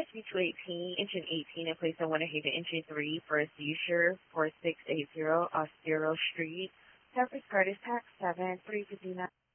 SB 218, engine 18, and place on Winnehaven, engine 3 for a seizure, 4680 Ostero Street. Service card is tax 7359.